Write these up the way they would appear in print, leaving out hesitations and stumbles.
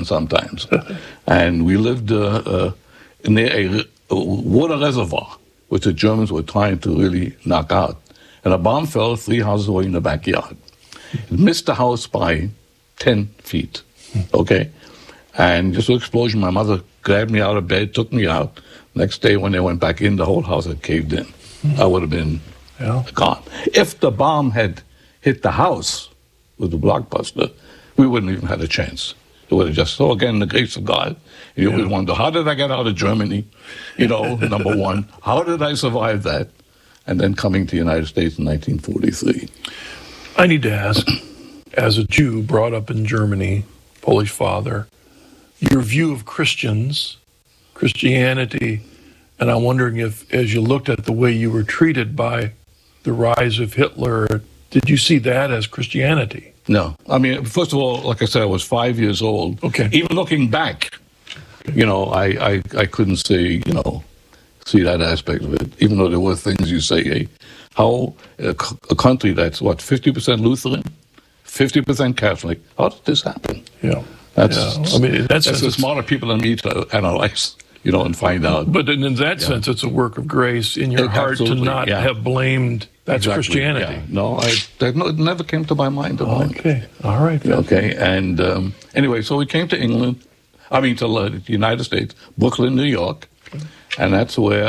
England sometimes. And we lived near a water reservoir, which the Germans were trying to really knock out. And a bomb fell 3 houses away in the backyard. It missed the house by 10 feet, okay? And just an explosion, my mother grabbed me out of bed, took me out. Next day when they went back in, the whole house had caved in. I would have been gone. If the bomb had hit the house with the blockbuster, we wouldn't even had a chance. It would have just, so again, the grace of God. You always wonder, how did I get out of Germany? You know, number one. How did I survive that? And then coming to the United States in 1943. I need to ask, as a Jew brought up in Germany, Polish father, your view of Christians, Christianity, and I'm wondering if, as you looked at the way you were treated by the rise of Hitler, did you see that as Christianity? No. I mean, first of all, like I said, I was 5 years old. Okay. Even looking back, you know, I couldn't see that aspect of it, even though there were things you say, hey, how a country that's, 50% Lutheran, 50% Catholic, how did this happen? Yeah. That's, I mean, that's the smarter people than me to analyze, and find out. But in that sense, it's a work of grace in your heart to not have blamed. That's Christianity. Yeah. No, it never came to my mind. Okay. All right. Okay. And anyway, so we came to to the United States, Brooklyn, New York. And that's where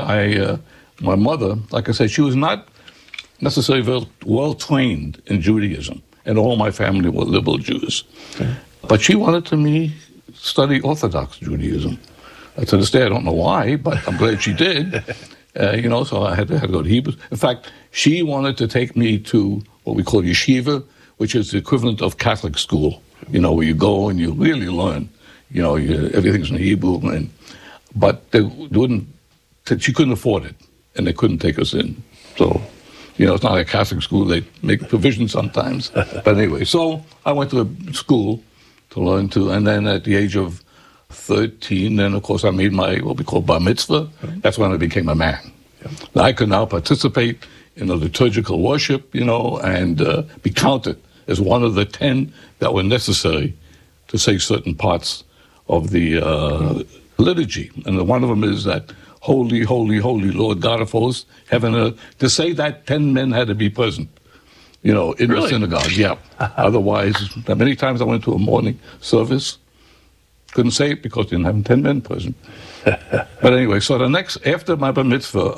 my mother, like I said, she was not necessarily well trained in Judaism. And all my family were liberal Jews. Okay. But she wanted me to study Orthodox Judaism. To this day, I don't know why, but I'm glad she did. So I had to go to Hebrew. In fact, she wanted to take me to what we call yeshiva, which is the equivalent of Catholic school, where you go and you really learn. Everything's in Hebrew. But she couldn't afford it, and they couldn't take us in. So, it's not like a Catholic school. They make provisions sometimes. But anyway, so I went to a school to learn and then at the age of 13, then of course I made my what we call bar mitzvah. That's when I became a man. Now, I could now participate in the liturgical worship, and be counted as one of the 10 that were necessary to say certain parts of the liturgy. And one of them is that holy, holy, holy Lord God of hosts, heaven and earth. To say that, 10 men had to be present, in the synagogue. Yeah. Otherwise, many times I went to a morning service, couldn't say it because they didn't have 10 men present. But anyway, so after my bar mitzvah,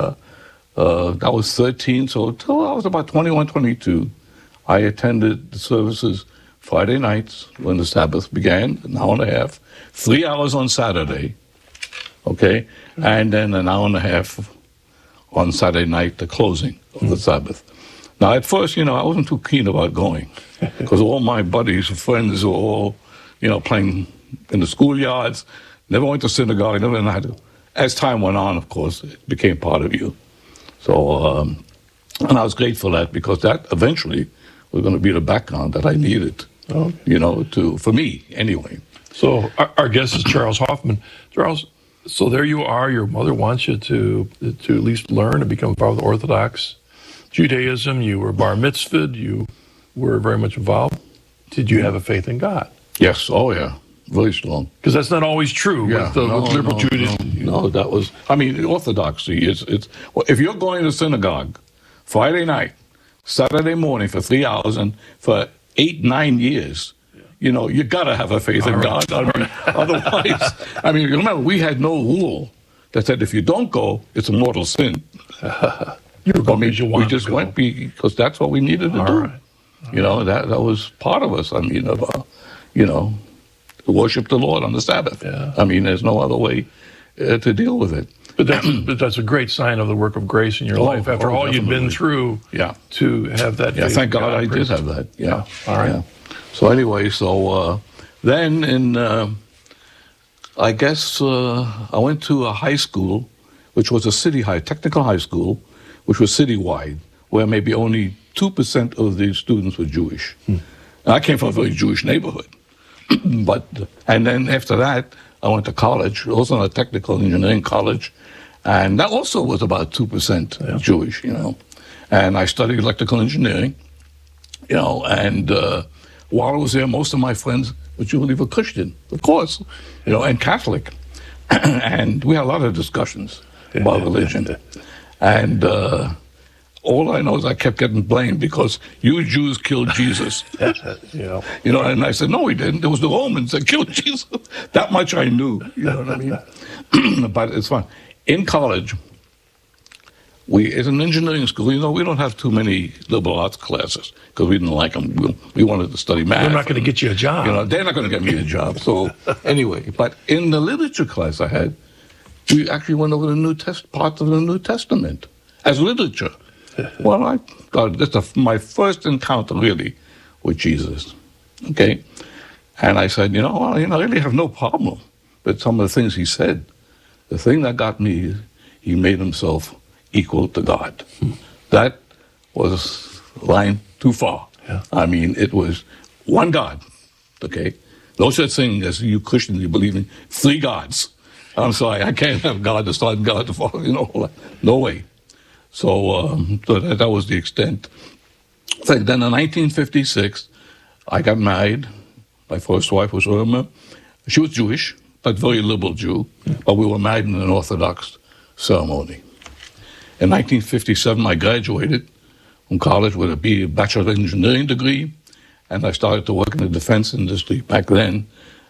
I was 13, so until I was about 21, 22, I attended the services Friday nights when the Sabbath began, an hour and a half, 3 hours on Saturday, okay, and then an hour and a half on Saturday night, the closing of the Sabbath. Now, at first, I wasn't too keen about going because all my buddies and friends were all, playing in the schoolyards, never went to synagogue, never had to. As time went on, of course, it became part of you. So, and I was grateful for that because that eventually was going to be the background that I needed, for me anyway. So our guest is Charles Hoffman. Charles, so there you are. Your mother wants you to at least learn and become part of the Orthodox Judaism. You were bar mitzvahed. You were very much involved. Did you have a faith in God? Yes. Oh, yeah. Very strong. Because that's not always true with liberal Judaism. No, that was, orthodoxy is, if you're going to synagogue Friday night, Saturday morning for 3 hours and for 8-9 years, you got to have a faith in God. Otherwise, remember, we had no rule that said if you don't go, it's a mortal sin. You were going because you wanted we just to go. went because that's what we needed to do. Right. That was part of us. To worship the Lord on the Sabbath. Yeah. There's no other way to deal with it. But that's a great sign of the work of grace in your life. After all definitely. You've been through, to have that. Yeah, thank God I did have that. Yeah. All right. Yeah. So anyway, then in, I went to a high school, which was a technical high school, which was citywide, where maybe only 2% of the students were Jewish. And I came from a very Jewish neighborhood. And then after that, I went to college, also in a technical engineering college, and that also was about 2% Jewish, And I studied electrical engineering, and while I was there, most of my friends would you believe a Christian? Of course, and Catholic. And we had a lot of discussions about religion. And all I know is I kept getting blamed because you Jews killed Jesus. And I said, no, we didn't. It was the Romans that killed Jesus. That much I knew, you know what I mean? But it's fun. In college, it's an engineering school. We don't have too many liberal arts classes because we didn't like them. We wanted to study math. They're not going to get you a job. They're not going to get me a job. So anyway, but in the literature class I had, we actually went over the parts of the New Testament as literature. Well, that's my first encounter really with Jesus. Okay, and I said, I really have no problem with some of the things he said. The thing that got me is he made himself equal to God. That was a line too far. Yeah. I mean, it was one God. Okay, no such thing as you Christians, you believe in three gods. I'm sorry, I can't have God the Son, God the Father. No way. So that was the extent. So then in 1956, I got married. My first wife was Irma. She was Jewish, but very liberal Jew. But we were married in an Orthodox ceremony. In 1957, I graduated from college with a Bachelor of Engineering degree, and I started to work in the defense industry back then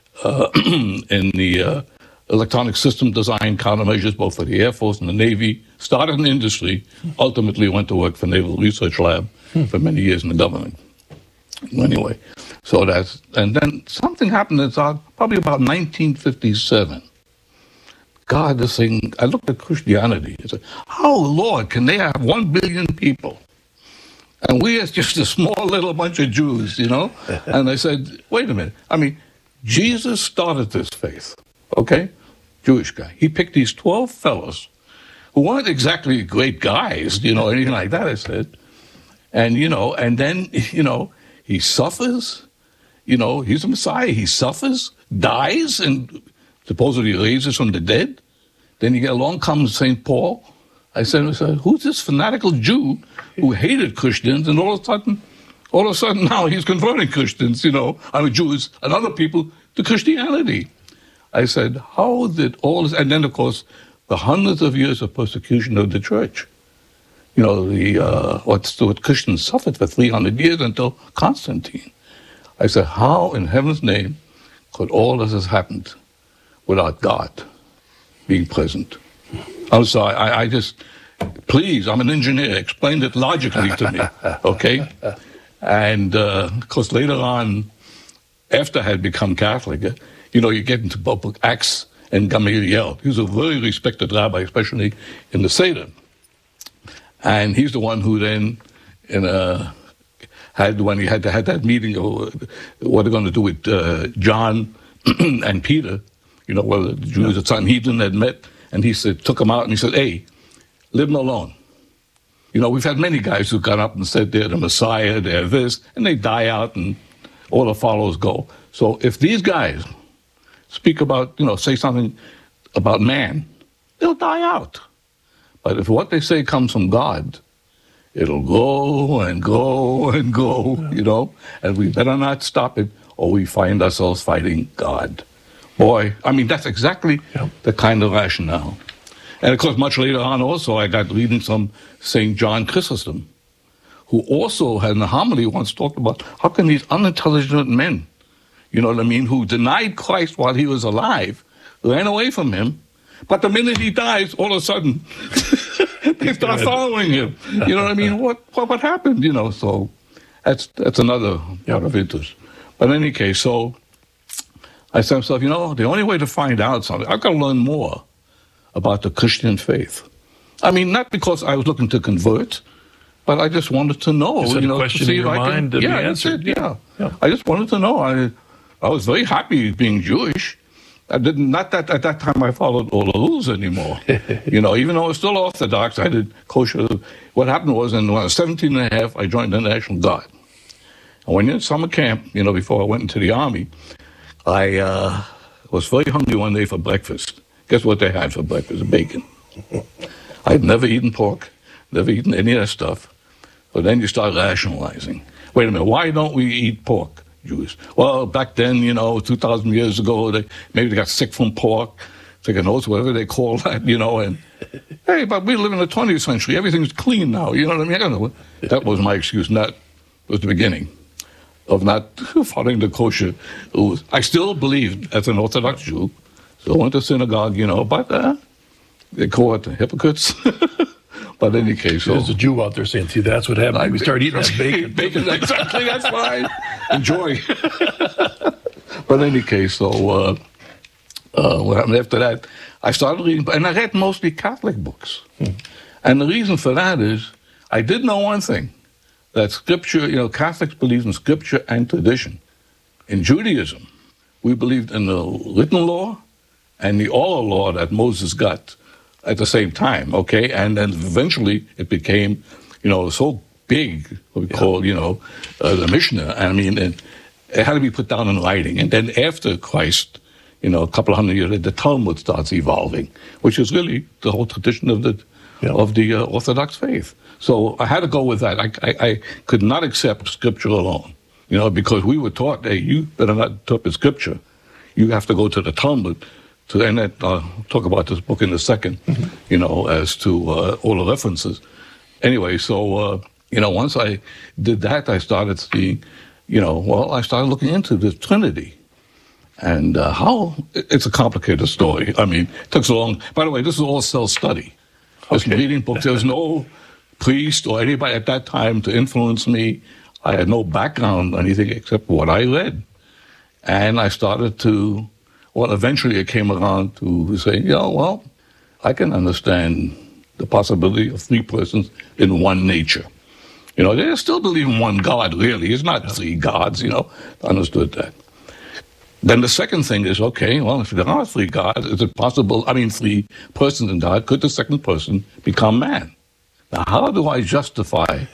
in the electronic system design countermeasures, both for the Air Force and the Navy. Started in the industry, ultimately went to work for Naval Research Lab for many years in the government. Anyway, and then something happened in probably about 1957. God, this thing, I looked at Christianity. I said, how, Lord, can they have 1 billion people? And we are just a small little bunch of Jews, And I said, wait a minute. I mean, Jesus started this faith, okay? Jewish guy. He picked these 12 fellows who weren't exactly great guys, anything like that, I said. And, and then, he suffers. He's the Messiah. He suffers, dies, and supposedly raises from the dead. Then along comes St. Paul. I said, who's this fanatical Jew who hated Christians, and all of a sudden now he's converting Christians, Jews and other people to Christianity. I said, how did all this, and then of course, the hundreds of years of persecution of the church. What Christians suffered for 300 years until Constantine. I said, how in heaven's name could all this have happened without God being present? I'm sorry, I just, please, I'm an engineer, explain it logically to me, okay? And of course, later on, after I had become Catholic, you get into book Acts and Gamaliel. He was a very respected rabbi, especially in the Seder. And he's the one who then, when he had that meeting of what they're going to do with John and Peter, whether the Jews at Sanhedrin had met, and he took them out and he said, hey, leave them alone. We've had many guys who got up and said they're the Messiah, they're this, and they die out and all the followers go. So if these guys speak about, say something about man, they'll die out. But if what they say comes from God, it'll go and go and go, and we better not stop it or we find ourselves fighting God. Boy, I mean, that's exactly the kind of rationale. And of course, much later on also, I got reading some St. John Chrysostom, who also had in a homily once talked about how can these unintelligent men, who denied Christ while he was alive, ran away from him, but the minute he dies, all of a sudden, they start following him. What happened? So that's another part of interest. But in any case, so I said to myself, the only way to find out something, I've got to learn more about the Christian faith. I mean, not because I was looking to convert, but I just wanted to know. Is it a question in your mind to be answered? Yeah. I just wanted to know. I was very happy being Jewish. Not that at that time I followed all the rules anymore. Even though I was still Orthodox, I did kosher. What happened was, when I was 17 and a half, I joined the National Guard. And when in summer camp, before I went into the Army, I was very hungry one day for breakfast. Guess what they had for breakfast? Bacon. I'd never eaten pork, never eaten any of that stuff. But then you start rationalizing. Wait a minute, why don't we eat pork? Jews. Well, back then, 2,000 years ago, maybe they got sick from pork, chicken nose, whatever they call that, and hey, but we live in the 20th century. Everything's clean now. You know what I mean? I don't know. That was my excuse. That was the beginning of not following the kosher rules. I still believed as an Orthodox Jew, still went to synagogue, but they call it hypocrites. But in any case, there's a Jew out there saying, see, that's what happened. We started eating that bacon. Bacon, exactly, that's fine. Enjoy. But in any case, what happened after that, I started reading, and I read mostly Catholic books. And the reason for that is, I did know one thing, that Scripture, Catholics believe in Scripture and tradition. In Judaism, we believed in the written law and the oral law that Moses got at the same time, okay? And then eventually it became, so big, what we call, the Mishnah. I mean, it had to be put down in writing. And then after Christ, a couple of hundred years, the Talmud starts evolving, which is really the whole tradition of the Orthodox faith. So I had to go with that. I could not accept Scripture alone, because we were taught, hey, you better not interpret Scripture. You have to go to the Talmud. And I'll talk about this book in a second, as to all the references. Anyway, so, once I did that, I started seeing, I started looking into the Trinity. And how, it's a complicated story. I mean, it took so long. By the way, this is all self-study. Just reading books. There was no priest or anybody at that time to influence me. I had no background or anything except what I read. And I started to... Well, eventually it came around to saying, I can understand the possibility of three persons in one nature. They still believe in one God, really. It's not three gods, understood that. Then the second thing is, if there are three gods, is it possible, three persons in God, could the second person become man? Now, how do I justify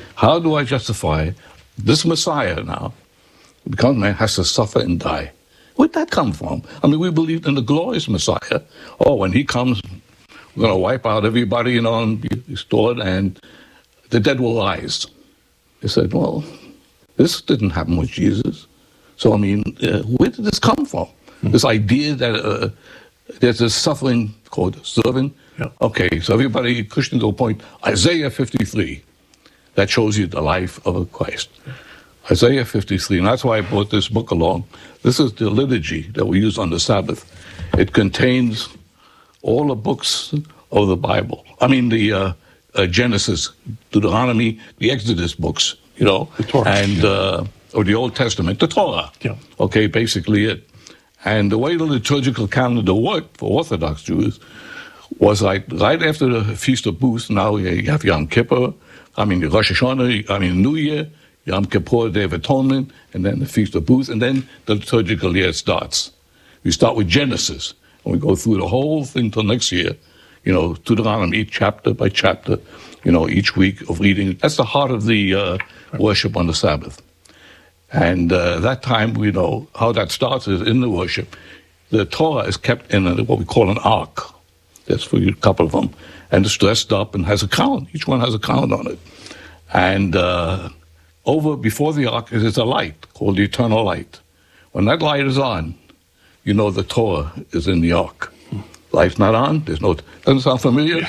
this Messiah now, who becomes man, has to suffer and die? Where'd that come from? We believed in the glorious Messiah. Oh, when he comes, we're going to wipe out everybody, and be restored, and the dead will rise. They said, well, this didn't happen with Jesus. So, where did this come from? This idea that there's a suffering called servant. Yeah. Okay, so everybody, Christians will point, Isaiah 53. That shows you the life of a Christ. Isaiah 53, and that's why I brought this book along. This is the liturgy that we use on the Sabbath. It contains all the books of the Bible. The Genesis, Deuteronomy, the Exodus books, the Torah, and or the Old Testament, the Torah. Yeah. Okay, basically it. And the way the liturgical calendar worked for Orthodox Jews was like right after the Feast of Booths. Now you have Yom Kippur, the Rosh Hashanah, New Year. Yom Kippur, Day of Atonement, and then the Feast of Booths, and then the liturgical year starts. We start with Genesis, and we go through the whole thing till next year, Deuteronomy, chapter by chapter, each week of reading. That's the heart of the worship on the Sabbath. And that time, we know how that starts is in the worship. The Torah is kept in what we call an ark. That's for a couple of them. And it's dressed up and has a crown. Each one has a crown on it. And... before the ark is a light called the eternal light. When that light is on, the Torah is in the ark. Light's not on, doesn't sound familiar?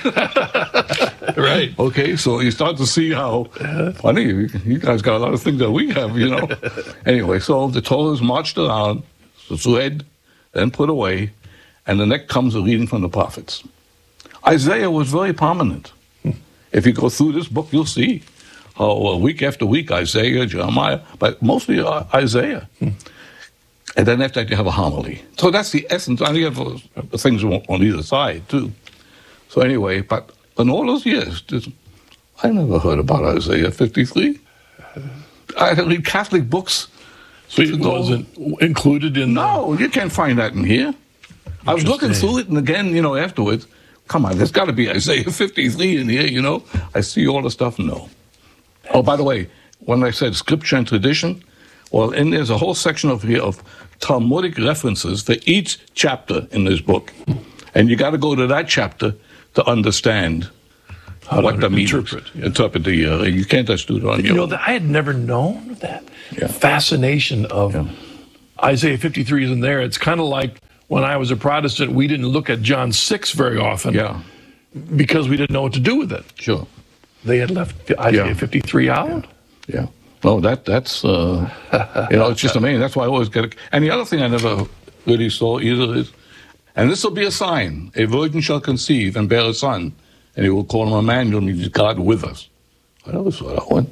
Right. Okay, so you start to see how funny, you guys got a lot of things that we have, Anyway, so the Torah is marched around, it's read, then put away, and the next comes a reading from the prophets. Isaiah was very prominent. If you go through this book, you'll see how week after week, Isaiah, Jeremiah, but mostly Isaiah. And then after that, you have a homily. So that's the essence. And you have things on either side, too. So anyway, but in all those years, I never heard about Isaiah 53. I had to read Catholic books. So it wasn't included in No, you can't find that in here. I was looking through it, and again, afterwards, come on, there's got to be Isaiah 53 in here, I see all the stuff, no. Oh, by the way, when I said Scripture and tradition, and there's a whole section over here of Talmudic references for each chapter in this book. And you got to go to that chapter to understand How to what the meaning interpret, is. yeah. Interpret the, you can't just do it on your own. I had never known that Yeah. fascination of Isaiah 53 isn't there. It's kind of like when I was a Protestant, we didn't look at John 6 very often Yeah, because we didn't know what to do with it. sure. They had left Isaiah Yeah. 53 out. Yeah. No, that's, it's just amazing. That's why I always get it. And the other thing I never really saw either is, and this will be a sign, a virgin shall conceive and bear a son, and he will call him Emmanuel, means God with us. I never saw that one.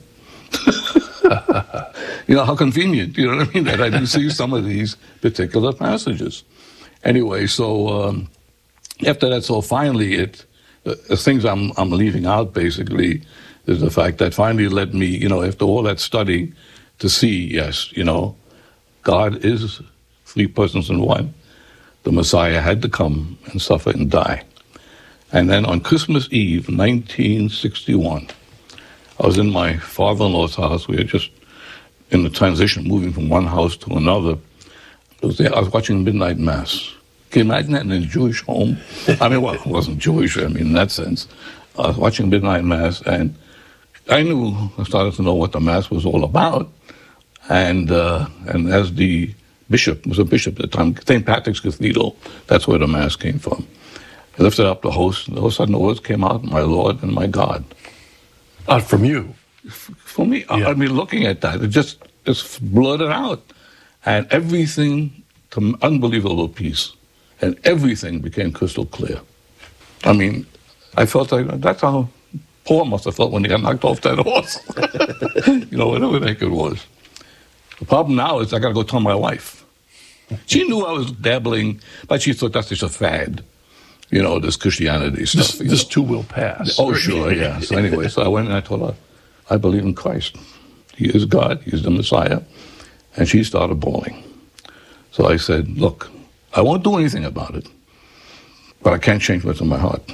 How convenient, you know what I mean, that I didn't see some of these particular passages. Anyway, so after that, so finally the things I'm leaving out basically is the fact that finally led me, after all that studying, to see, yes, God is three persons in one. The Messiah had to come and suffer and die. And then on Christmas Eve, 1961, I was in my father-in-law's house. We were just in the transition, moving from one house to another. I was watching midnight mass. Can you imagine that in a Jewish home? I mean, well, it wasn't Jewish, in that sense. I was watching midnight mass, and I started to know what the mass was all about. And as the bishop, was a bishop at the time, St. Patrick's Cathedral, that's where the mass came from. I lifted up the host, and all of a sudden the words came out, my Lord and my God. From you. For me, Yeah. I mean, looking at that, it just blurted out. And everything, to unbelievable peace. And everything became crystal clear. I mean, I felt like that's how Paul must have felt when he got knocked off that horse. Whatever the heck it was. The problem now is I got to go tell my wife. She knew I was dabbling, but she thought that's just a fad. This Christianity stuff. This too will pass. Oh, sure, yeah. So anyway, so I went and I told her, I believe in Christ. He is God. He's the Messiah. And she started bawling. So I said, look, I won't do anything about it, but I can't change what's in my heart.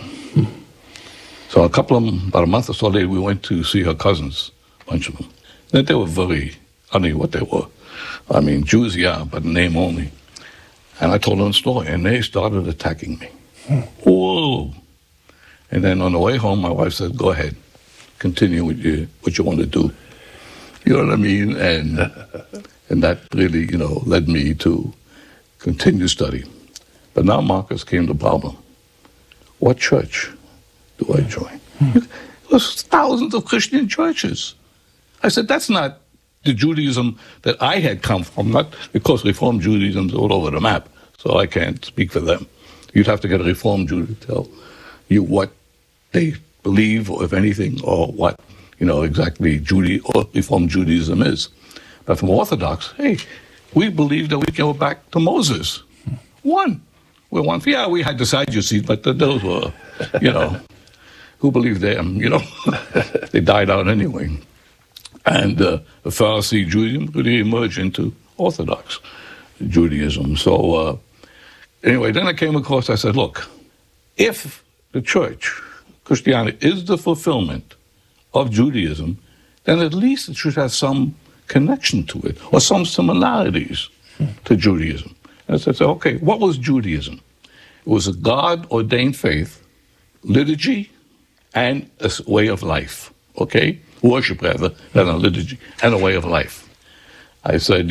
So about a month or so later, we went to see her cousins, a bunch of them. And they were I don't know what they were. I mean, Jews, yeah, but name only. And I told them the story, and they started attacking me. Whoa. And then on the way home, my wife said, go ahead, continue with what you want to do. You know what I mean? And that really, led me to continue study. But now, Marcus, came the problem. What church do I join? There's thousands of Christian churches. I said, that's not the Judaism that I had come from, not because Reformed Judaism is all over the map, so I can't speak for them. You'd have to get a Reformed Jew to tell you what they believe, or if anything, or what, exactly or Reformed Judaism is. But from Orthodox, hey, we believe that we go back to Moses. One. We're one. Yeah, we had the Sadducees, but those were, who believed them, They died out anyway. And the Pharisee Judaism really emerged into Orthodox Judaism. So anyway, then I came across, I said, look, if the church, Christianity, is the fulfillment of Judaism, then at least it should have some connection to it, or some similarities to Judaism. And I said, okay, what was Judaism? It was a God-ordained faith, liturgy, and a way of life, okay? Worship, rather, than a liturgy, and a way of life. I said,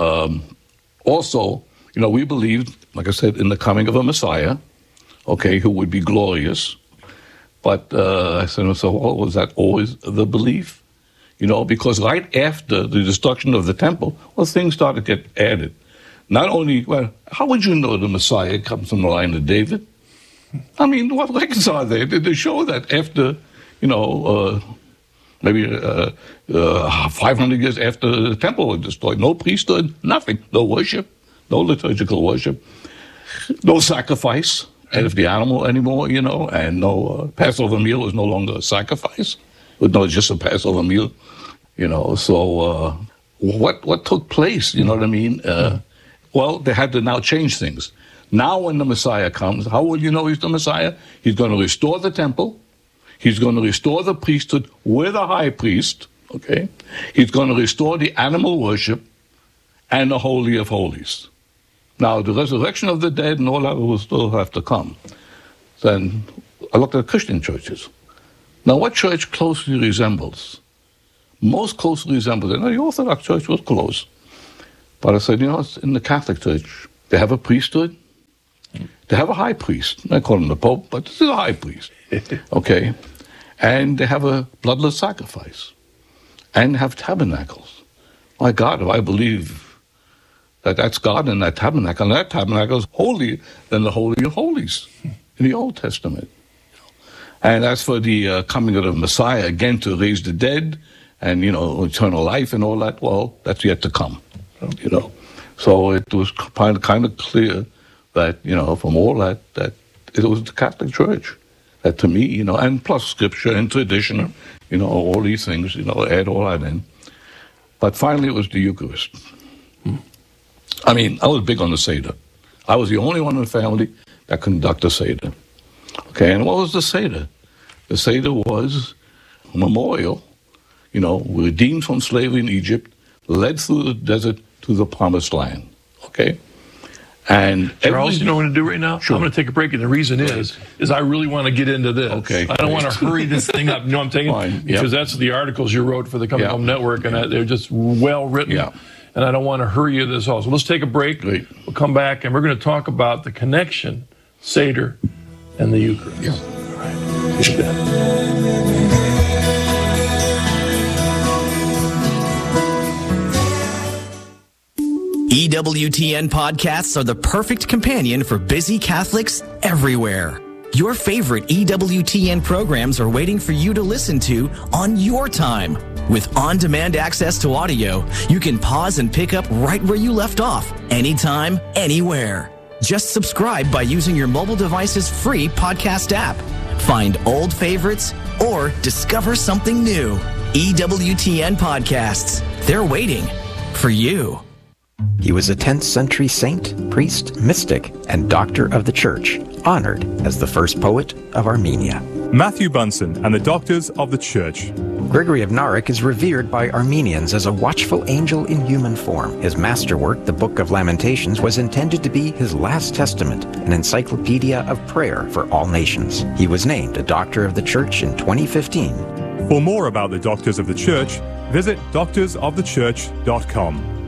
also, we believed, like I said, in the coming of a Messiah, okay, who would be glorious. But I said, so was that always the belief? Because right after the destruction of the temple, things started to get added. Not only, how would you know the Messiah comes from the line of David? I mean, what records are there? They show that after, maybe 500 years after the temple was destroyed, no priesthood, nothing, no worship, no liturgical worship, no sacrifice, and if the animal anymore, and no Passover meal was no longer a sacrifice, it was not just a Passover meal, so what took place, you know what I mean? They had to now change things. Now when the Messiah comes, how will you know he's the Messiah? He's going to restore the temple. He's going to restore the priesthood with a high priest, okay? He's going to restore the animal worship and the Holy of Holies. Now, the resurrection of the dead and all that will still have to come. Then I looked at Christian churches. Now, what church closely resembles? Most closely resembles it. Now, the Orthodox Church was close. But I said, in the Catholic Church, they have a priesthood. They have a high priest. I call him the Pope, but this is a high priest. Okay? And they have a bloodless sacrifice. And have tabernacles. My God, if I believe that that's God in that tabernacle, and that tabernacle is holier than the Holy of Holies in the Old Testament. And as for the coming of the Messiah, again, to raise the dead and, eternal life and all that, well, that's yet to come, So it was kind of clear that, from all that it was the Catholic Church that to me, and plus scripture and tradition, all these things, add all that in. But finally it was the Eucharist. I mean, I was big on the Seder. I was the only one in the family that conducted the Seder. Okay, and what was the Seder? The Seder was a memorial, redeemed from slavery in Egypt, led through the desert to the Promised Land. Okay? And Charles, you know what I'm going to do right now? Sure. I'm going to take a break, and the reason is I really want to get into this. Okay. I don't want to hurry this thing up. I'm taking Fine. because that's the articles you wrote for the Coming Home Network, and they're just well written. Yeah. And I don't want to hurry this all. So let's take a break. Great. We'll come back, and we're going to talk about the connection, Seder, and the Eucharist. Yeah. All right. See you then. EWTN podcasts are the perfect companion for busy Catholics everywhere. Your favorite EWTN programs are waiting for you to listen to on your time. With on-demand access to audio, you can pause and pick up right where you left off, anytime, anywhere. Just subscribe by using your mobile device's free podcast app. Find old favorites or discover something new. EWTN podcasts. They're waiting for you. He was a 10th century saint, priest, mystic, and doctor of the Church, honored as the first poet of Armenia. Matthew Bunsen and the Doctors of the Church. Gregory of Narek is revered by Armenians as a watchful angel in human form. His masterwork, the Book of Lamentations, was intended to be his last testament, an encyclopedia of prayer for all nations. He was named a Doctor of the Church in 2015. For more about the Doctors of the Church, visit doctorsofthechurch.com.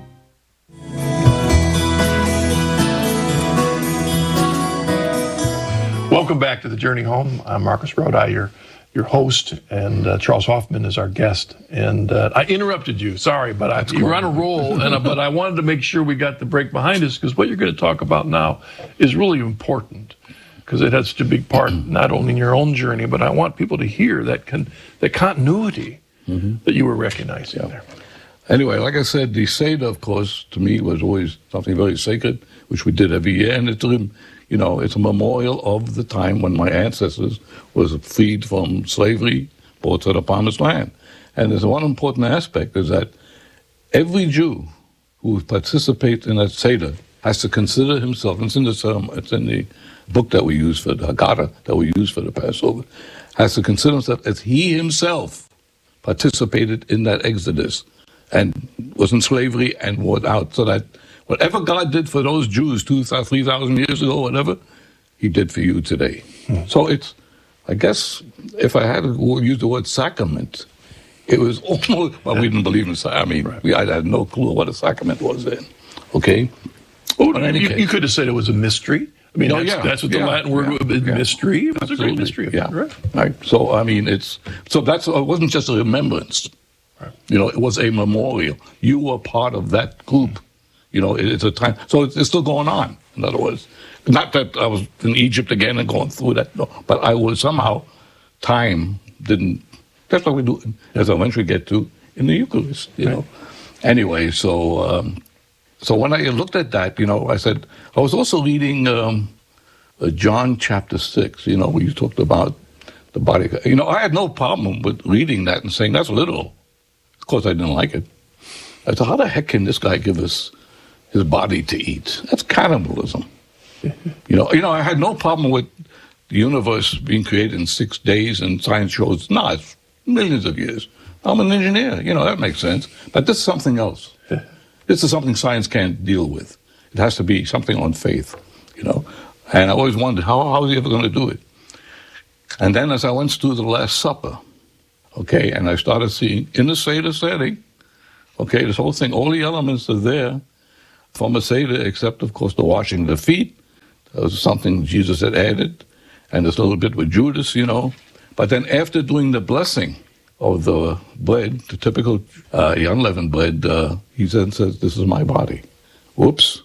Welcome back to the Journey Home. I'm Marcus Rodi, your host, and Charles Hoffman is our guest. And I interrupted you. Sorry, but you're on a roll. But I wanted to make sure we got the break behind us because what you're going to talk about now is really important because it has such a big part not only in your own journey, but I want people to hear that continuity that you were recognizing there. Anyway, like I said, the Seder, of course, to me was always something very sacred, which we did every year, and it's a memorial of the time when my ancestors was freed from slavery, brought to the Promised Land. And there's one important aspect is that every Jew who participates in that Seder has to consider himself, it's in the book that we use for the Haggadah, that we use for the Passover, has to consider himself as he himself participated in that Exodus and was in slavery and was out, so that whatever God did for those Jews 2,000, 3,000 years ago, whatever, he did for you today. So it's, I guess, if I had to use the word sacrament, it was almost, well, we didn't believe in sacrament. I had no clue what a sacrament was then. Okay? You could have said it was a mystery. I mean, that's what the Latin word was, mystery. It was a great mystery. Right. So, I mean, it wasn't just a remembrance. It was a memorial. You were part of that group. It's a time. So it's still going on, in other words. Not that I was in Egypt again and going through that, no, but I was somehow, time didn't, that's what we do, as I eventually get to in the Eucharist, know. Anyway, so when I looked at that, I said, I was also reading John chapter 6, where you talked about the body. I had no problem with reading that and saying, that's literal. Of course, I didn't like it. I said, how the heck can this guy give us his body to eat? That's cannibalism. I had no problem with the universe being created in 6 days, and science shows, it's millions of years. I'm an engineer, that makes sense. But this is something else. This is something science can't deal with. It has to be something on faith, And I always wondered, how is he ever going to do it? And then as I went through the Last Supper, okay, and I started seeing in the Seder setting, okay, this whole thing, all the elements are there from a Seder, except, of course, the washing of the feet. That was something Jesus had added. And there's a little bit with Judas, you know. But then after doing the blessing of the bread, the typical unleavened bread, he then says, this is my body. Whoops.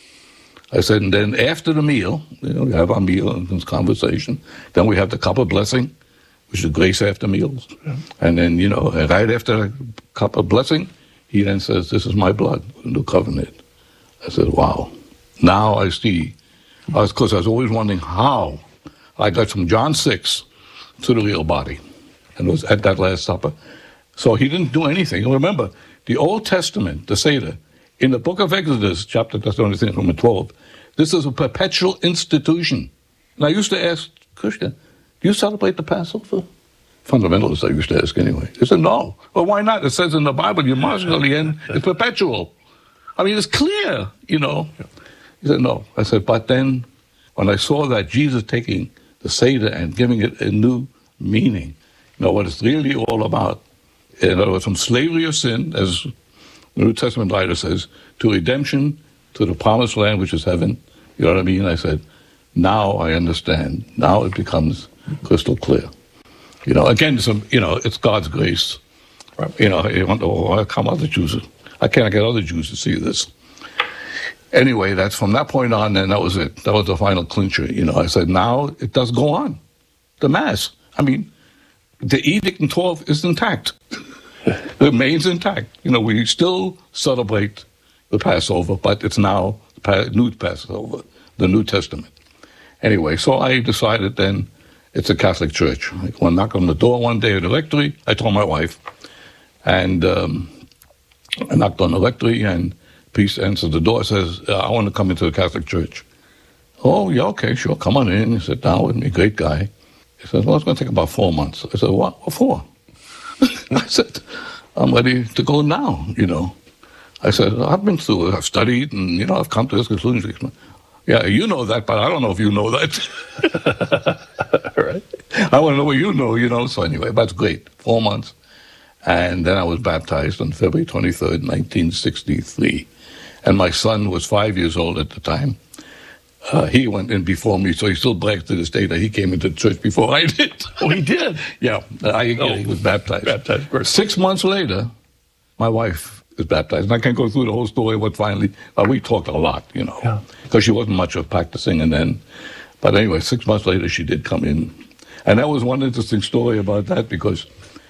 I said, and then after the meal, you know, we have our meal and this conversation. Then we have the cup of blessing, which is grace after meals. Yeah. And then, you know, right after the cup of blessing, he then says, this is my blood, the new covenant. I said, wow. Now I see. Because I was always wondering how I got from John 6 to the real body. And it was at that Last Supper. So he didn't do anything. And remember, the Old Testament, the Seder, in the book of Exodus, chapter, that's the only thing, number 12, this is a perpetual institution. And I used to ask, Krishna, do you celebrate the Passover? Fundamentalists, I used to ask anyway. They said, no. Well, why not? It says in the Bible, you must till the end. It's perpetual. I mean, it's clear, you know. He said, no. I said, but then when I saw that Jesus taking the Seder and giving it a new meaning, you know, what it's really all about, in other words, from slavery of sin, as the New Testament writer says, to redemption, to the promised land, which is heaven. You know what I mean? I said, now I understand. Now it becomes crystal clear. You know, again, it's God's grace. You know, you wonder, well, how come other Jews? I can't get other Jews to see this. Anyway, that's from that point on, and that was it. That was the final clincher. You know, I said, now it does go on. The Mass. I mean, the edict in 12 is intact. It remains intact. You know, we still celebrate the Passover, but it's now the new Passover, the New Testament. Anyway, so I decided then it's a Catholic church. I went knock on the door one day at the rectory. I told my wife, and I knocked on the rectory, and priest answered the door, says, I want to come into the Catholic church. Oh, yeah, okay, sure, come on in. He sat down with me, great guy. He says, well, it's going to take about 4 months. I said, what for? I said, I'm ready to go now, you know. I said, I've been through it, I've studied, and, you know, I've come to this conclusion. Yeah, you know that, but I don't know if you know that. Right? I want to know what you know, so anyway, that's great. 4 months. And then I was baptized on February 23rd, 1963. And my son was 5 years old at the time. He went in before me, so he still brags to this day that he came into the church before I did. Oh, he did? Yeah, he was baptized. 6 months later, my wife is baptized. And I can't go through the whole story, but finally, we talked a lot, you know, because she wasn't much of practicing. And then, but anyway, 6 months later, she did come in. And that was one interesting story about that, because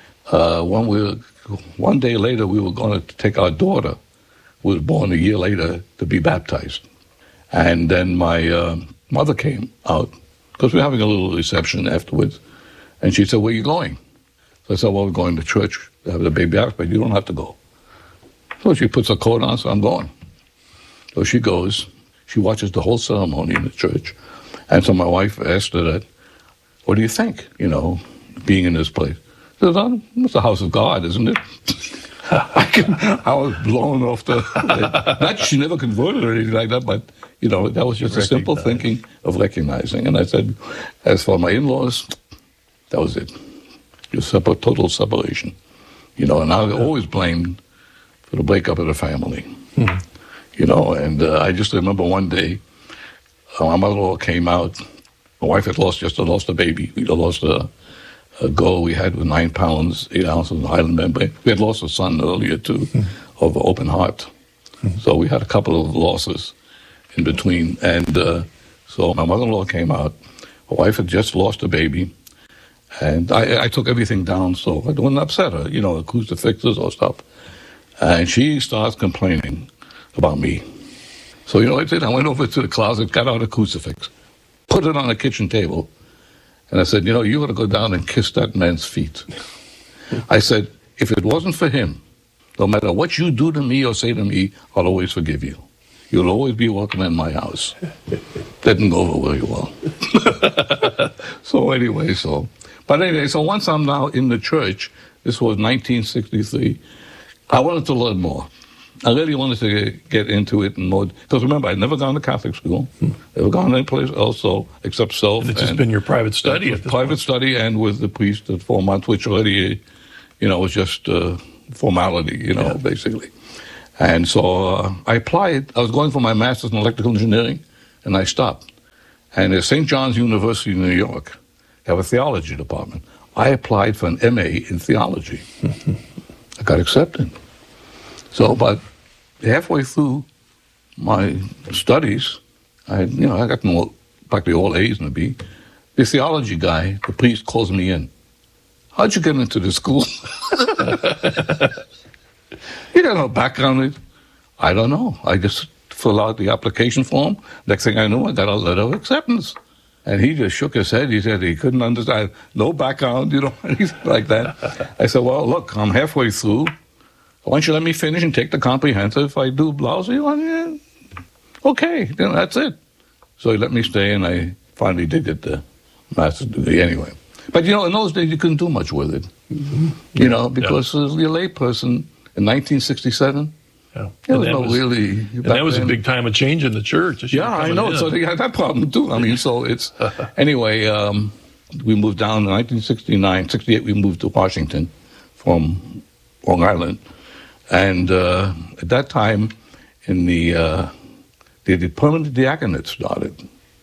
one day later, we were going to take our daughter, who was born a year later, to be baptized. And then my mother came out, because we were having a little reception afterwards, and she said, where are you going? So I said, well, we're going to church to have the baby baptized. You don't have to go. So she puts her coat on, so I'm going. So she goes. She watches the whole ceremony in the church. And so my wife asked her that, what do you think, you know, being in this place? She says, oh, it's the house of God, isn't it? I was blown off not she never converted or anything like that, but, you know, that was just a simple thinking of recognizing. And I said, as for my in-laws, that was it. Just total separation. You know, and I always blamed for the breakup of the family. Mm-hmm. You know, and I just remember one day, my mother-in-law came out. My wife had just lost a baby. We lost a girl we had with 9 pounds, 8 ounces of island membrane. We had lost a son earlier, too, of open heart. Mm-hmm. So we had a couple of losses in between. And so my mother-in-law came out. My wife had just lost a baby. And I took everything down so I wouldn't upset her, you know, the crucifixes or stuff. And she starts complaining about me. So, you know what I did? I went over to the closet, got out a crucifix, put it on the kitchen table, and I said, you know, you ought to go down and kiss that man's feet. I said, if it wasn't for him, no matter what you do to me or say to me, I'll always forgive you. You'll always be welcome in my house. Didn't go over very well. But anyway, so once I'm now in the church, this was 1963, I wanted to learn more. I really wanted to get into it more. Because remember, I'd never gone to Catholic school, never gone any place else, so, except self. And it's just been your private study at this private point. study, and with the priest at 4 months, which already, was just formality, basically. And so I applied. I was going for my master's in electrical engineering, and I stopped. And at St. John's University in New York, they have a theology department. I applied for an MA in theology. I got accepted. So about halfway through my studies, I got practically all A's and a B. The theology guy, the priest, calls me in. How'd you get into this school? You got no background in it. I don't know. I just filled out the application form. Next thing I knew, I got a letter of acceptance. And he just shook his head. He said he couldn't understand. No background, anything like that. I said, well, look, I'm halfway through. Why don't you let me finish and take the comprehensive? If I do lousy, okay, that's it. So he let me stay, and I finally did get the master's degree anyway. But, in those days, you couldn't do much with it, because you're a lay person in 1967. Yeah. There was no really... And that was a big time of change in the church. Yeah, I know. So they had that problem, too. I mean, so it's... Anyway, we moved down in 1969. 68, we moved to Washington from Long Island. And at that time, in the permanent diaconate started,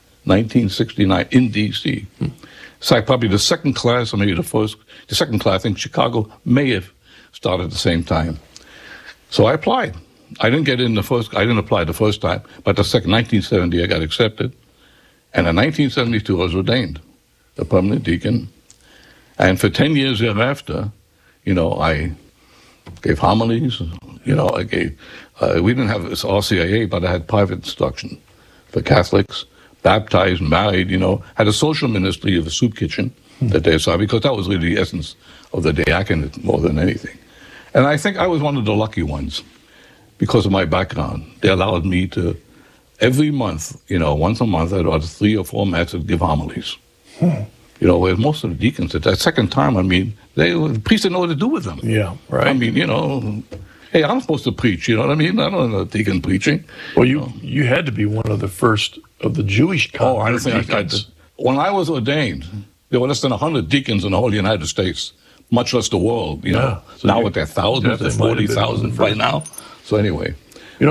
1969, in D.C. So probably the second class, or maybe the second class, I think Chicago may have started at the same time. So I applied. I didn't apply the first time, but the second, 1970, I got accepted. And in 1972, I was ordained a permanent deacon. And for 10 years thereafter, I gave homilies. I gave, we didn't have this RCIA, but I had private instruction for Catholics, baptized, married, had a social ministry of a soup kitchen that they saw, because that was really the essence of the diaconate more than anything. And I think I was one of the lucky ones because of my background. They allowed me to, every month, once a month, at about 3 or 4 masses, give homilies. Where most of the deacons at that second time, the priests didn't know what to do with them. Yeah, right. Hey, I'm supposed to preach, I don't know deacon preaching. Well, you had to be one of the first of the Jewish converts. I think I did. When I was ordained, there were less than 100 deacons in the whole United States, much less the world, Yeah. So now with their thousands, there's 40,000 right now. So anyway. Go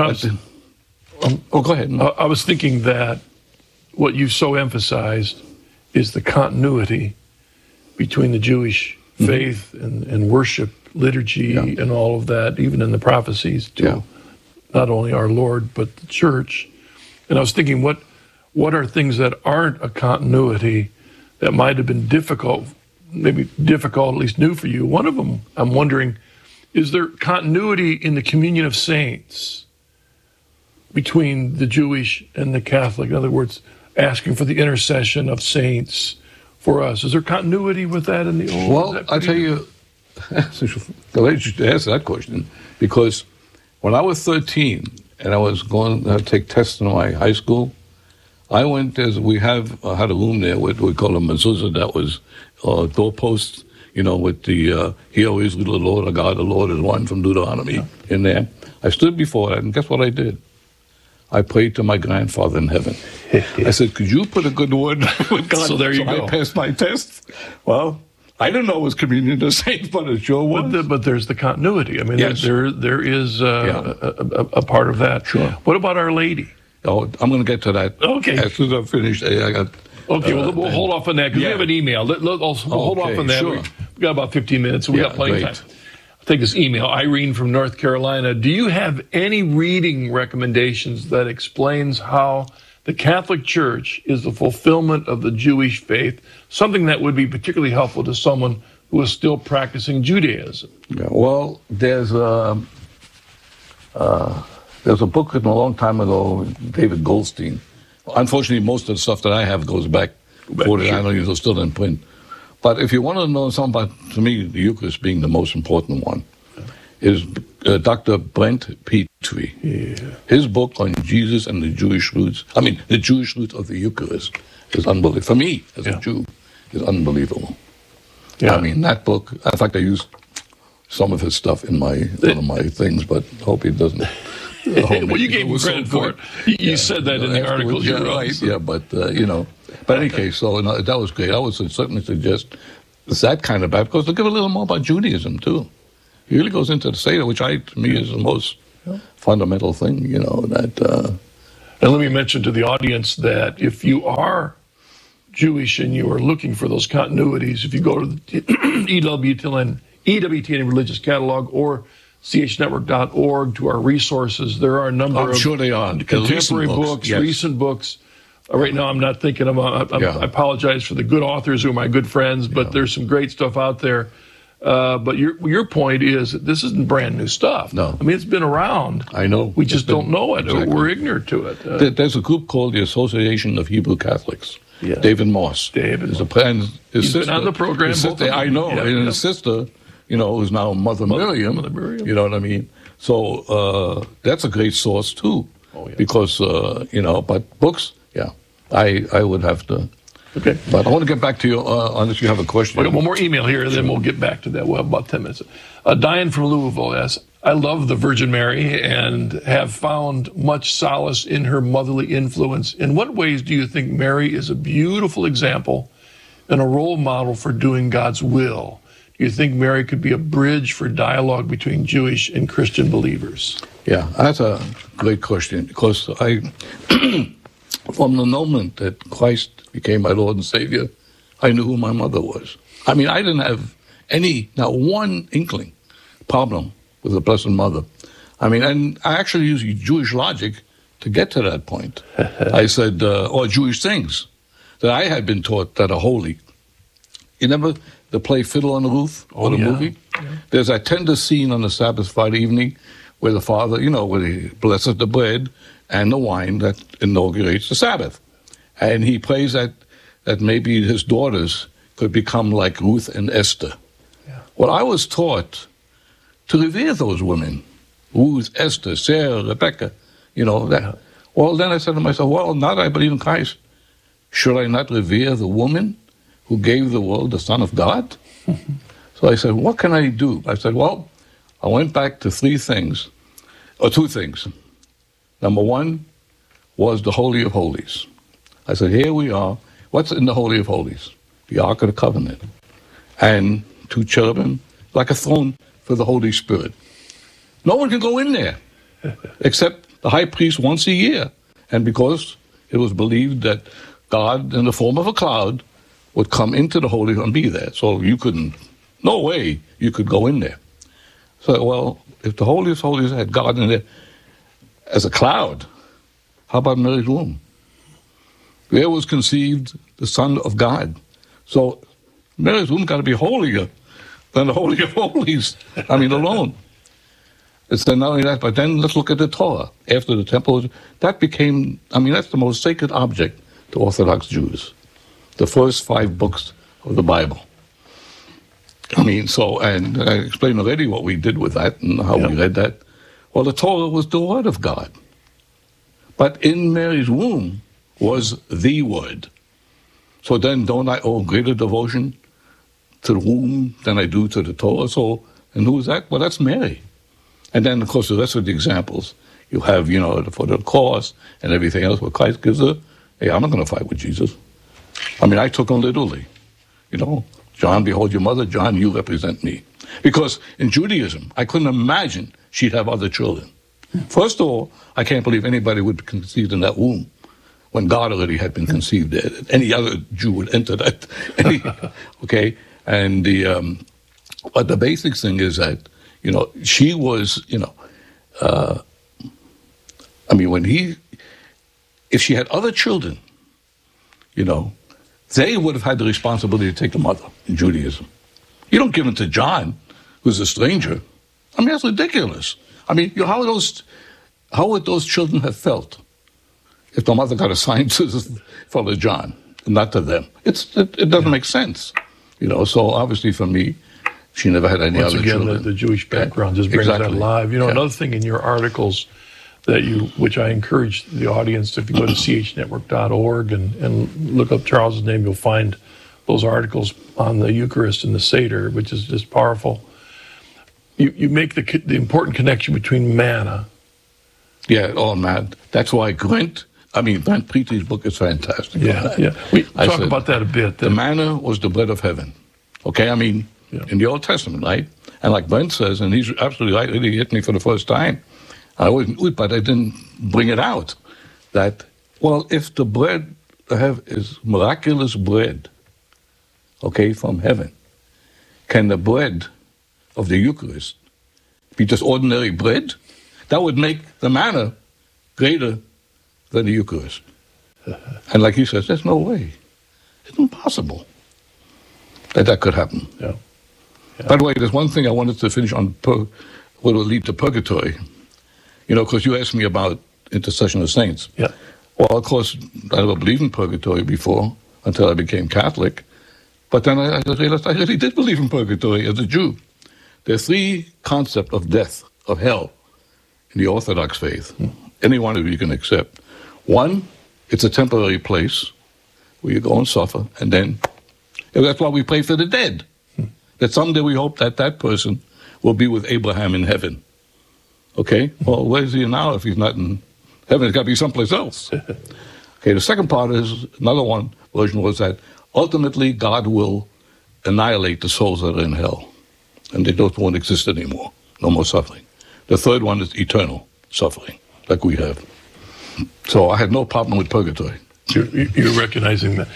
ahead. I was thinking that what you so emphasized is the continuity between the Jewish faith and worship, liturgy, and all of that, even in the prophecies to not only our Lord, but the church. And I was thinking, what are things that aren't a continuity that might have been difficult, at least new for you? One of them, I'm wondering, is there continuity in the communion of saints between the Jewish and the Catholic? In other words, asking for the intercession of saints for us. Is there continuity with that in the old? Well, I tell you, glad you asked that question, because when I was 13 and I was going to take tests in my high school, I went, we had a room there with what we call a mezuzah, that was doorposts, with the "Hear, O Israel, the Lord our God, the Lord is one" from Deuteronomy in there. I stood before that, and guess what I did? I prayed to my grandfather in heaven. I said, could you put a good word with God? So there you go. I passed my test. Well, I didn't know it was communion of the saints, but it sure was. But there's the continuity. Yes. there is a part of that. Sure. What about Our Lady? Oh, I'm going to get to that. Okay. As soon as I'm finished, I got... Okay, we'll hold off on that, because we have an email. We'll hold off on that. Sure. We've got about 15 minutes, so we got plenty of time. I'll take this email. Irene from North Carolina. Do you have any reading recommendations that explains how the Catholic Church is the fulfillment of the Jewish faith, something that would be particularly helpful to someone who is still practicing Judaism? Yeah, well, there's a book written a long time ago, David Goldstein. Unfortunately, most of the stuff that I have goes back 40. I know you're still in print. But if you want to know something about, to me, the Eucharist being the most important one, is Dr. Brent Petrie. Yeah. His book on Jesus and the Jewish roots, the Jewish roots of the Eucharist, is unbelievable. For me, as a Jew, is unbelievable. Yeah. That book, in fact, I use some of his stuff in one of my things, but hope he doesn't. Well, you gave him credit for it. You said that in the articles you wrote. Right, yeah, but, but in any case, so that was great. I would certainly suggest that kind of Bible, because they'll give a little more about Judaism, too. He really goes into the Seder, which to me is the most fundamental thing, that... And let me mention to the audience that if you are Jewish and you are looking for those continuities, if you go to the EWTN Religious Catalog or chnetwork.org to our resources, there are a number of sure they are. contemporary books, yes. Recent books. Right now I'm not thinking about, I apologize for the good authors who are my good friends, but there's some great stuff out there. But your point is that this isn't brand new stuff. No. I mean, it's been around. I know. We just don't know it. Exactly. We're ignorant to it. There's a group called the Association of Hebrew Catholics. Yeah. David Moss. He's his been sister, on the program. His sister, I know. And his sister, who's now Mother Miriam. You know what I mean? So that's a great source, too. Oh, yeah. Because, but books, I would have to. Okay. But I want to get back to you, unless you have a question. I got one more email here, and then we'll get back to that. We'll have about 10 minutes. Diane from Louisville asks, I love the Virgin Mary and have found much solace in her motherly influence. In what ways do you think Mary is a beautiful example and a role model for doing God's will? Do you think Mary could be a bridge for dialogue between Jewish and Christian believers? Yeah, that's a great question, because from the moment that Christ became my Lord and Savior, I knew who my mother was. I mean, I didn't have not one inkling problem with the Blessed Mother. I mean, and I actually used Jewish logic to get to that point. I said, or Jewish things that I had been taught that are holy. You remember the play Fiddle on the Roof, or the movie? Yeah. There's that tender scene on the Sabbath Friday evening where the father, where he blesses the bread and the wine that inaugurates the Sabbath. And he prays that maybe his daughters could become like Ruth and Esther. Yeah. Well, I was taught to revere those women, Ruth, Esther, Sarah, Rebecca, that. Yeah. Well, then I said to myself, well, now that I believe in Christ, should I not revere the woman who gave the world the Son of God? Mm-hmm. So I said, what can I do? I said, well, I went back to two things. Number one was the Holy of Holies. I said, here we are. What's in the Holy of Holies? The Ark of the Covenant. And two cherubim, like a throne for the Holy Spirit. No one can go in there except the high priest once a year. And because it was believed that God, in the form of a cloud, would come into the Holy and be there. So no way you could go in there. So, well, if the Holiest of Holies had God in there as a cloud, how about Mary's womb? There was conceived the Son of God. So Mary's womb got to be holier than the Holy of Holies. Alone. It's not only that, but then let's look at the Torah. After the temple, that became, that's the most sacred object to Orthodox Jews. The first 5 books of the Bible. And I explained already what we did with that and how we read that. Well, the Torah was the Word of God. But in Mary's womb was the Word. So then don't I owe greater devotion to the womb than I do to the Torah? So, and who is that? Well, that's Mary. And then, of course, the rest of the examples, you have, for the cross and everything else, where Christ gives her, hey, I'm not going to fight with Jesus. I took him literally. John, behold your mother. John, you represent me. Because in Judaism, I couldn't imagine she'd have other children. First of all, I can't believe anybody would be conceived in that womb when God already had been conceived there. Any other Jew would enter that. Okay? And but the basic thing is that, she was, if she had other children, they would have had the responsibility to take the mother in Judaism. You don't give them to John, who's a stranger. That's ridiculous. How would those children have felt if the mother got assigned to Father John and not to them? It doesn't make sense. So obviously for me, she never had any other children. Once again, the Jewish background just brings that alive. Another thing in your articles which I encourage the audience, if you go to chnetwork.org and look up Charles's name, you'll find those articles on the Eucharist and the Seder, which is just powerful. you make the important connection between manna. Yeah, oh man, that's why Brent Preety's book is fantastic. Yeah. We talk about that a bit. The manna was the bread of heaven. Okay, in the Old Testament, right? And like Brent says, and he's absolutely right, he hit me for the first time. I always knew it, but I didn't bring it out. That, well, if the bread is miraculous bread, okay, from heaven, can the bread of the Eucharist be just ordinary bread? That would make the manna greater than the Eucharist. And like he says, there's no way. It's impossible that could happen. Yeah. By the way, there's one thing I wanted to finish on what will lead to purgatory. Because you asked me about intercession of saints. Yeah. Well, of course, I never believed in purgatory before until I became Catholic. But then I realized I really did believe in purgatory as a Jew. There are three concepts of death, of hell, in the Orthodox faith. Any one of you can accept. One, it's a temporary place where you go and suffer, and then that's why we pray for the dead. That someday we hope that person will be with Abraham in heaven. Okay? Well, where's he now if he's not in heaven? It's got to be someplace else. Okay, the second part is, another one version was that ultimately God will annihilate the souls that are in hell. And they won't exist anymore. No more suffering. The third one is eternal suffering, like we have. So I had no problem with purgatory. You're recognizing that.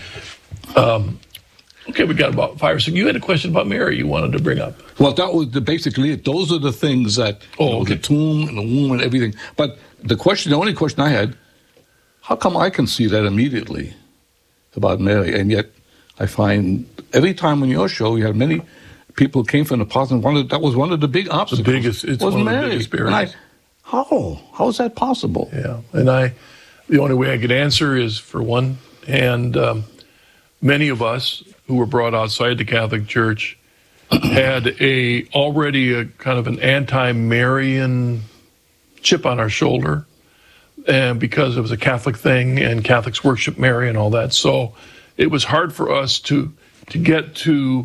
Okay, we got about 5 or 6. You had a question about Mary you wanted to bring up. Well, that was basically it. Those are the things that, the tomb and the womb and everything. But the only question I had, how come I can see that immediately about Mary? And yet I find every time on your show you have many people came from the past, and that was one of the big obstacles. It's one Mary. of the biggest barriers. How is that possible? Yeah, and the only way I could answer is, for one hand, many of us who were brought outside the Catholic Church had already a kind of an anti-Marian chip on our shoulder, and because it was a Catholic thing and Catholics worship Mary and all that. So it was hard for us to get to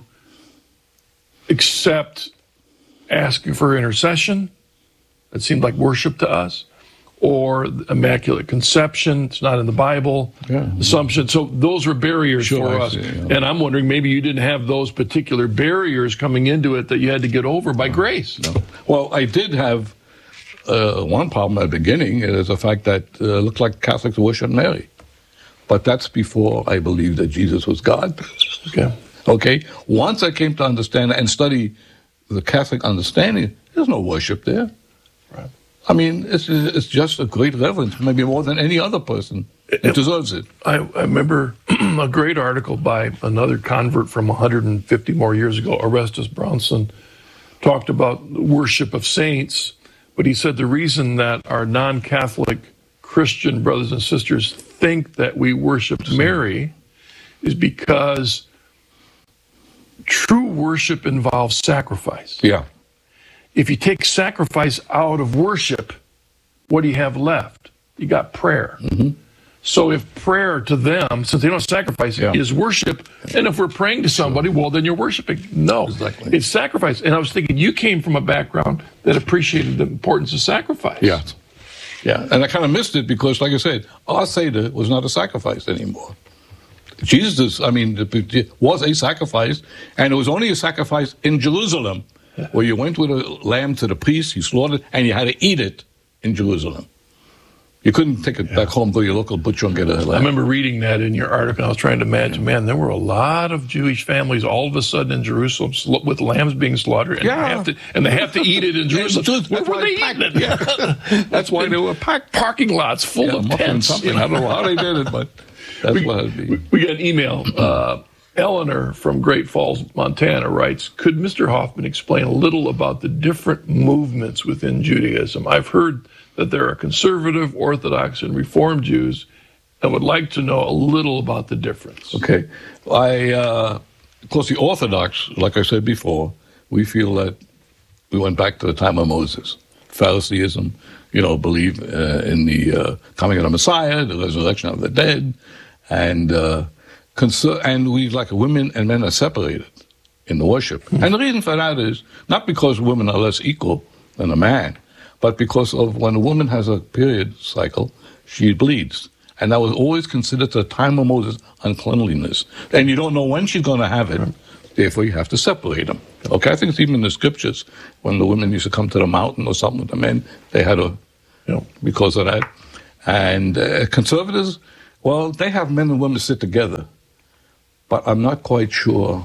accept asking for intercession. It seemed like worship to us. Or Immaculate Conception, it's not in the Bible, Assumption. So those were barriers for us. And I'm wondering, maybe you didn't have those particular barriers coming into it that you had to get over by grace. No. Well, I did have one problem at the beginning, is the fact that it looked like Catholics worship Mary. But that's before I believed that Jesus was God. Okay? Once I came to understand and study the Catholic understanding, there's no worship there. Right. It's just a great reverence, maybe more than any other person. It deserves it. I remember a great article by another convert from 150 more years ago, Orestes Brownson, talked about worship of saints, but he said the reason that our non-Catholic Christian brothers and sisters think that we worship Mary is because true worship involves sacrifice. Yeah. If you take sacrifice out of worship, what do you have left? You got prayer. Mm-hmm. So if prayer to them, since they don't sacrifice, is worship, and if we're praying to somebody, well, then you're worshiping. No, it's sacrifice. And I was thinking, you came from a background that appreciated the importance of sacrifice. Yeah. And I kind of missed it because, like I said, our Seder was not a sacrifice anymore. Jesus, was a sacrifice, and it was only a sacrifice in Jerusalem, where you went with a lamb to the priest, you slaughtered, and you had to eat it in Jerusalem. You couldn't take it back home, go to your local butcher and get a lamb. I remember reading that in your article. I was trying to imagine, man, there were a lot of Jewish families all of a sudden in Jerusalem with lambs being slaughtered, and they have to eat it in Jerusalem. Where were they eating it? Yeah. That's why they were packed. Parking lots full of tents. I don't know how they did it, but that's what it'd be. We got an email. Eleanor from Great Falls, Montana writes, could Mr. Hoffman explain a little about the different movements within Judaism? I've heard that there are conservative, Orthodox, and Reformed Jews, and would like to know a little about the difference. Okay. Of course, the Orthodox, like I said before, we feel that we went back to the time of Moses. Phariseeism, believe in the coming of the Messiah, the resurrection of the dead, and we, like women and men, are separated. in the worship. And the reason for that is not because women are less equal than a man, but because of when a woman has a period cycle, she bleeds. And that was always considered the time of Moses uncleanliness. And you don't know when she's going to have it. Therefore, you have to separate them. Okay, I think it's even in the scriptures, when the women used to come to the mountain or something with the men, they had to, because of that. And conservatives, well, they have men and women sit together. But I'm not quite sure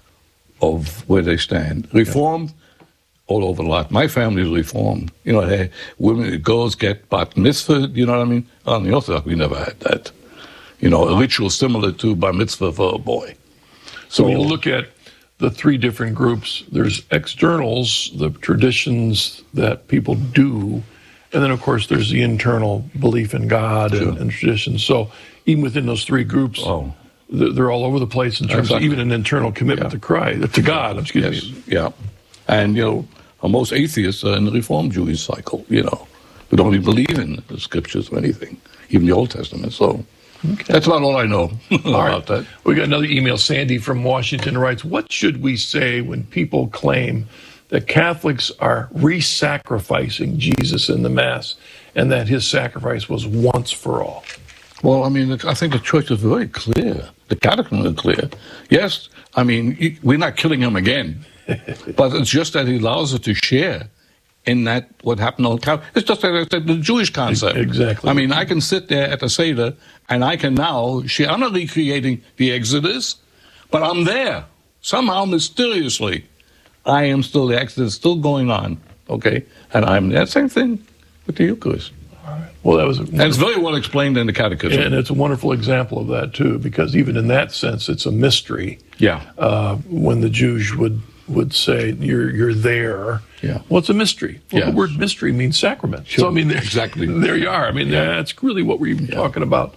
of where they stand. Reformed, all over the lot. My family is Reformed. You know, women, girls get bat mitzvah, you know what I mean? On the Orthodox, we never had that. You know, a ritual similar to bar mitzvah for a boy. So when you look at the three different groups, there's externals, the traditions that people do, and then, of course, there's the internal belief in God and traditions. So even within those three groups, they're all over the place in terms of even an internal commitment to Christ, to God, excuse me. Yeah. And, you know, most atheists are in the Reformed Jewish cycle, you know, who don't even believe in the scriptures or anything, even the Old Testament. So that's about all I know about that. We got another email. Sandy from Washington writes, what should we say when people claim that Catholics are re-sacrificing Jesus in the Mass and that his sacrifice was once for all? Well, I mean, I think the church is very clear. The catechism is clear. Yes, I mean, we're not killing him again. But it's just that he allows us to share in that what happened on Calvary. It's just like the Jewish concept. Exactly. I mean, I can sit there at the Seder and I can now share. I'm not recreating the Exodus, but I'm there. Somehow, mysteriously, I am still, the Exodus is still going on, okay? And I'm there. Same thing with the Eucharist. All right. Well, that was and it's very well explained in the Catechism. And it's a wonderful example of that, too, because even in that sense, it's a mystery. Yeah. When the Jews would say, you're there. Yeah. Well, it's a mystery. Well, the word mystery means sacrament. Sure. So, I mean, exactly. There you are. I mean, that's really what we're even talking about.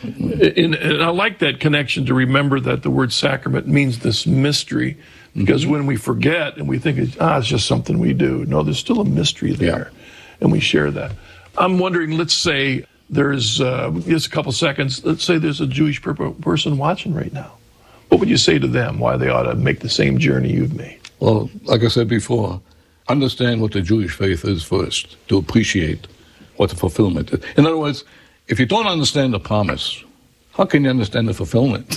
And I like that connection to remember that the word sacrament means this mystery, because when we forget and we think it's just something we do, no, there's still a mystery there, and we share that. I'm wondering, let's say there's just a couple seconds, let's say there's a Jewish person watching right now. What would you say to them why they ought to make the same journey you've made? Well, like I said before, understand what the Jewish faith is first, to appreciate what the fulfillment is. In other words, if you don't understand the promise, how can you understand the fulfillment?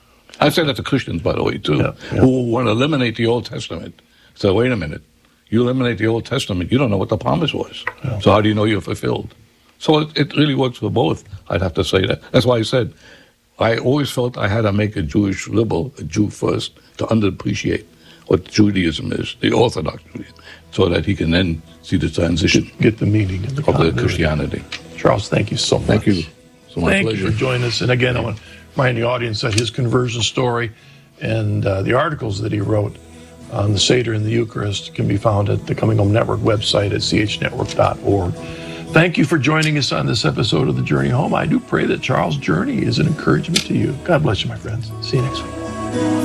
I say that to Christians, by the way, too, who want to eliminate the Old Testament. So wait a minute. You eliminate the Old Testament, you don't know what the promise was. Yeah. So how do you know you're fulfilled? So it really works for both, I'd have to say that. That's why I said, I always felt I had to make a Jewish liberal, a Jew first, to underappreciate what Judaism is, the Orthodox Judaism, so that he can then see the transition. Get the meaning of the Christianity. Charles, thank you so much. Thank you. Thank you for joining us. And again, I want to remind the audience that his conversion story and the articles that he wrote on the Seder and the Eucharist can be found at the Coming Home Network website at chnetwork.org. Thank you for joining us on this episode of The Journey Home. I do pray that Charles' journey is an encouragement to you. God bless you, my friends. See you next week.